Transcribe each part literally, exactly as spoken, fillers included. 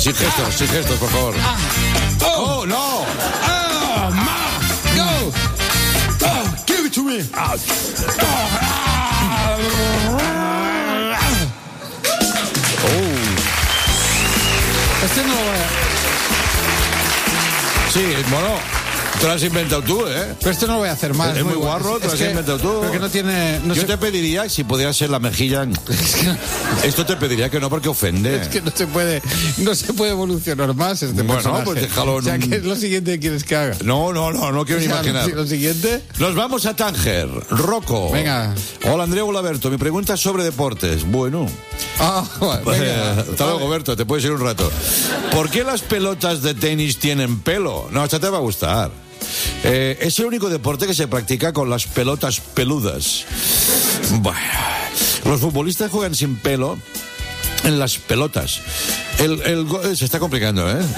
sin gestos, sin gestos, por favor. Ah, oh, ¡Oh, no! oh, ma, go. Oh, give it to me. Ah, oh, ah. Este no lo voy a... Sí, bueno, te lo has inventado tú, ¿eh? Pero este no lo voy a hacer más. Es muy guarro, te lo has inventado tú. Pero que no tiene... No Yo se... te pediría, si pudiera ser la mejilla... Esto te pediría que no, porque ofende. Es que no se puede, no se puede evolucionar más este Bueno, personaje. pues déjalo en O sea, un- ¿qué es lo siguiente que quieres que haga? No, no, no, no quiero O ni sea, imaginar. Lo, lo siguiente... Nos vamos a Tánger. Rocco. Venga. Hola, Andrea Gulaberto. Mi pregunta es sobre deportes. Bueno. Ah, bueno, venga. Eh, Hasta luego, Berto. Te puedes ir un rato. ¿Por qué las pelotas de tenis tienen pelo? No, esta te va a gustar. Eh, es el único deporte que se practica con las pelotas peludas. Bueno, los futbolistas juegan sin pelo en las pelotas. El, el go- se está complicando, ¿eh?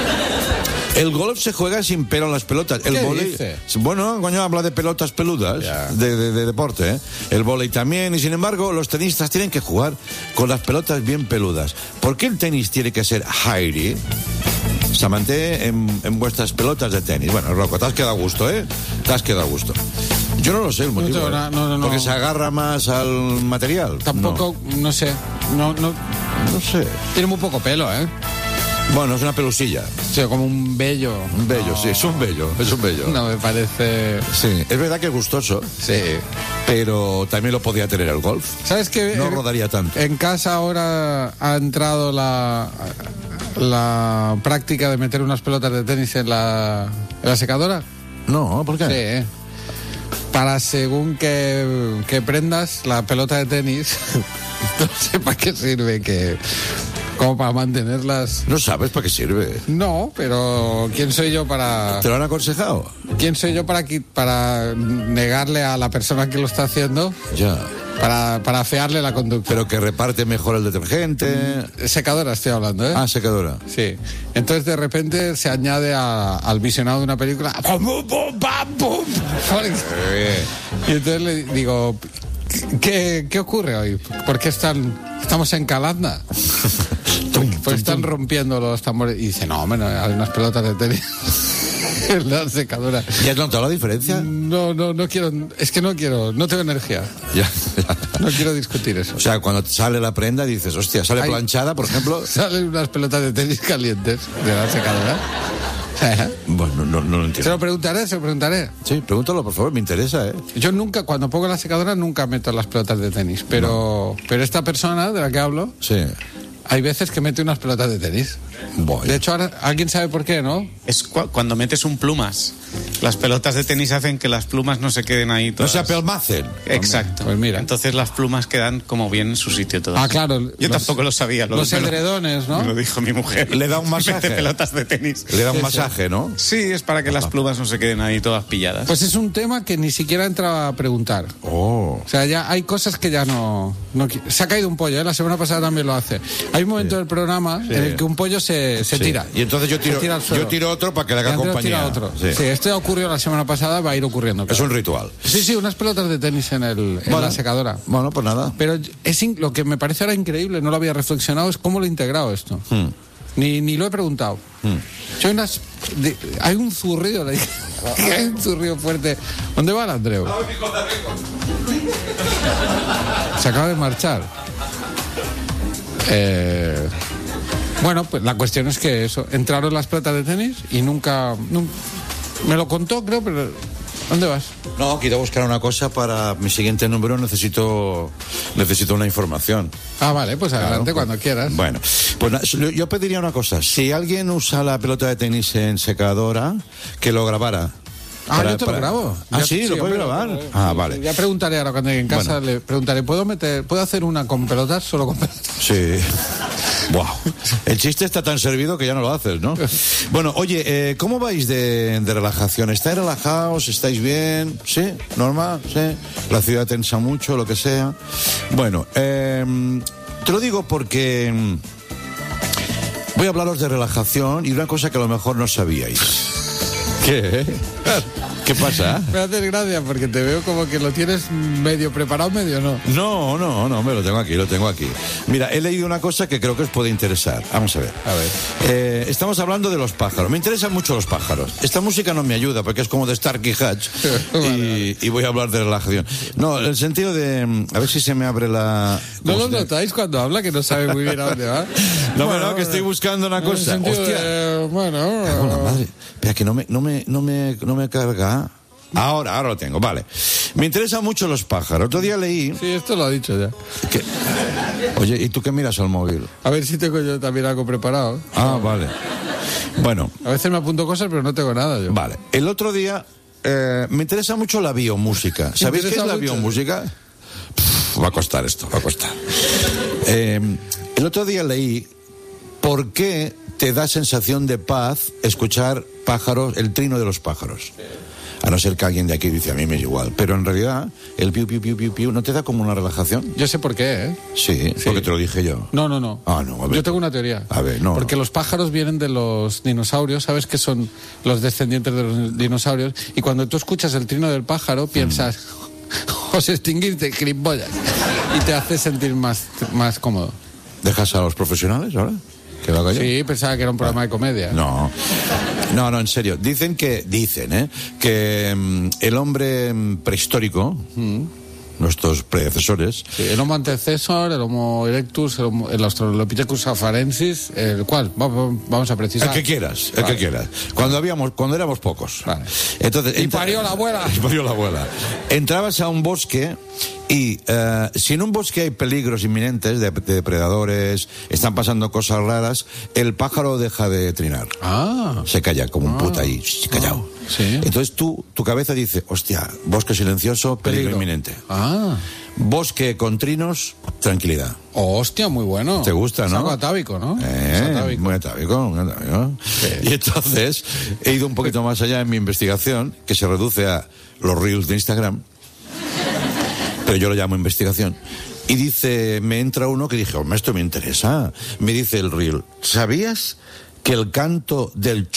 El golf se juega sin pelo en las pelotas. El ¿Qué vóley, dice? bueno, coño, habla de pelotas peludas, Ya. de, de- de deporte, ¿eh? El vóley también, y sin embargo, los tenistas tienen que jugar con las pelotas bien peludas. ¿Por qué el tenis tiene que ser hairy? Se mantiene en, en vuestras pelotas de tenis. Bueno, Rocco, te has quedado a gusto, ¿eh? Te has quedado a gusto. Yo no lo sé el motivo. tengo ¿eh? nada, no, no, no. Porque se agarra más al material. Tampoco, no, sé, no, no, No, no sé. tiene muy poco pelo, ¿eh? Bueno, es una pelusilla. O sea, como un vello. Un bello, No. sí, es un bello, es un bello. No, me parece... Sí, es verdad que es gustoso, Sí. pero también lo podía tener el golf. ¿Sabes qué? No Eh, rodaría tanto. En casa ahora ha entrado la, la práctica de meter unas pelotas de tenis en la, en la secadora. No, ¿por qué? Sí, ¿eh? Para según que, que prendas la pelota de tenis, no sé para qué sirve, que como para mantenerlas. No sabes para qué sirve. No, pero ¿quién soy yo para ¿Te lo han aconsejado? quién soy yo para qui- para negarle a la persona que lo está haciendo, Ya. para para afearle la conducta? Pero que reparte mejor el detergente. Secadora estoy hablando, ¿eh? Ah, secadora. Sí. Entonces de repente se añade a- al visionado de una película. ¡Pum, pum, pum, pam, pum! Y entonces le digo, ¿qué, qué ocurre hoy? ¿Por qué están, estamos en Calanda? Pues están rompiendo los tambores. Y dice, no, hombre, no, hay unas pelotas de tenis en la secadora. ¿Ya has notado la diferencia? No, no, no quiero, es que no quiero, no tengo energía. Ya. No quiero discutir eso. O sea, cuando te sale la prenda dices, hostia, sale Hay- planchada, por ejemplo. Salen unas pelotas de tenis calientes de la secadora. Bueno, no, no lo Se entiendo. lo preguntaré, se lo preguntaré. Sí, pregúntalo, por favor, me interesa, ¿eh? Yo nunca, cuando pongo la secadora, nunca meto las pelotas de tenis. Pero, pero esta persona de la que hablo, Sí. hay veces que mete unas pelotas de tenis. Voy. De hecho, ahora, ¿alguien sabe por qué, no? Es cu- cuando metes un plumas. Las pelotas de tenis hacen que las plumas no se queden ahí No todas. se apelmacen. Exacto. Pues mira. Entonces las plumas quedan como bien en su sitio todas. Ah, claro. Yo los- tampoco lo sabía. Lo, Los me lo- edredones, ¿no? Me lo dijo mi mujer. Le da un masaje. Mete pelotas de tenis. Le da un Sí, masaje, ¿no? Sí, es para que las plumas no se queden ahí todas pilladas. Pues es un tema que ni siquiera entra a preguntar. Oh. O sea, ya hay cosas que ya no... no qui- se ha caído un pollo, ¿eh? La semana pasada también lo hace. Hay un momento del programa en el que un pollo se, se Sí. tira. Y entonces yo tiro, Se tira al suelo. yo tiro otro para que le Y haga Andrés compañía. tira otro. Sí. Sí, esto ya ocurrió la semana pasada, va a ir ocurriendo. Es claro. un ritual. Sí, sí, unas pelotas de tenis en, el, en Bueno. la secadora. Bueno, pues nada. Pero es in- lo que me parece ahora increíble, no lo había reflexionado, es cómo lo he integrado esto. Hmm. Ni, ni lo he preguntado. Yo hay, unas, de- hay un zurrido, le dije, hay un zurrido fuerte. ¿Dónde va el Andreu? Se acaba de marchar. Eh, bueno, pues la cuestión es que eso, entraron las pelotas de tenis y nunca, nun- me lo contó, creo, pero ¿dónde vas? No, quiero buscar una cosa para mi siguiente número. Necesito necesito una información. Ah, vale, pues adelante Claro, cuando pues, quieras. Bueno, pues nada, yo- yo pediría una cosa. Si alguien usa la pelota de tenis en secadora, que lo grabara. Ah, Para- yo te lo para- grabo. Ah, Ya- sí, lo puedes hombre, grabar. lo- Ah, vale. Ya preguntaré ahora cuando llegue en casa, Bueno. le preguntaré, ¿puedo meter, puedo hacer una con pelotas? Solo con pelotas. Sí. Wow. El chiste está tan servido que ya no lo haces, ¿no? Bueno, oye, eh, ¿cómo vais de, de relajación? ¿Estáis relajados? ¿Estáis bien? ¿Sí? ¿Normal? ¿Sí? La ciudad tensa mucho, lo que sea. Bueno, eh, te lo digo porque mm, voy a hablaros de relajación y una cosa que a lo mejor no sabíais. ¿Qué? ¿Qué pasa? Me haces gracia porque te veo como que lo tienes medio preparado, medio no. No, no, no, me lo tengo aquí, lo tengo aquí. Mira, he leído una cosa que creo que os puede interesar. Vamos a ver. A ver. Eh, estamos hablando de los pájaros. Me interesan mucho los pájaros. Esta música no me ayuda porque es como de Starkey Hatch. Vale, y, vale. y voy a hablar de relajación. No, el sentido de... A ver si se me abre la... ¿No ¿cómo lo se- notáis cuando habla que no sabe muy bien a dónde va? No, Bueno, no, que estoy buscando una en el cosa. sentido Hostia. de, bueno, Cago en la madre. Espera, que no me, no me, no me, no me carga. Ahora, ahora lo tengo, vale. Me interesan mucho los pájaros. Otro día leí sí, esto lo ha dicho ya. que... Oye, ¿y tú qué miras al móvil? A ver si tengo yo también algo preparado. Ah, vale. Bueno, A veces me apunto cosas, pero no tengo nada yo. vale. El otro día eh, me interesa mucho la biomúsica. ¿Sabéis qué es interesa la mucho? biomúsica? Pff, va a costar esto, va a costar. Eh, el otro día leí por qué te da sensación de paz escuchar pájaros, el trino de los pájaros. A no ser que alguien de aquí dice, a mí me es igual. Pero en realidad, el piu, piu, piu, piu, piu, ¿no te da como una relajación? Yo sé por qué, ¿eh? Sí, porque te lo dije yo. No, no, no. Ah, no, a ver. Yo tengo una teoría. A ver, no. Porque los pájaros vienen de los dinosaurios, ¿sabes que son los descendientes de los dinosaurios? Y cuando tú escuchas el trino del pájaro, piensas, Mm. os extinguiste, gilipollas. Y te hace sentir más, más cómodo. ¿Dejas a los profesionales ahora? ¿Que lo haga yo? Sí, pensaba que era un programa de comedia. No, no, no, en serio. Dicen que, dicen, ¿eh? Que mm, el hombre mm, prehistórico, nuestros predecesores, Sí, el Homo antecesor, el Homo erectus, el, homo, el Australopithecus afarensis, el cual, va- va- vamos a precisar. el que quieras, el Vale. que quieras. Cuando habíamos, cuando éramos pocos. Vale. Entonces, Y entra- parió la abuela. Y parió la abuela. Entrabas a un bosque y eh, si en un bosque hay peligros inminentes de, de depredadores, están pasando cosas raras, el pájaro deja de trinar. Ah, Se calla como un puta ahí, shh, callado. sí. Entonces tú, tu cabeza dice, hostia, bosque silencioso, peligro, peligro. inminente. Ah. Bosque con trinos, tranquilidad. Oh, hostia, muy bueno. ¿Te gusta, Es no? algo atávico, ¿no? Es Eh, atávico. muy atávico, muy atávico. Y entonces he ido un poquito más allá en mi investigación, que se reduce a los reels de Instagram, pero yo lo llamo investigación. Y dice, me entra uno que dije, hombre, esto me interesa. Me dice el reel, ¿sabías que el canto del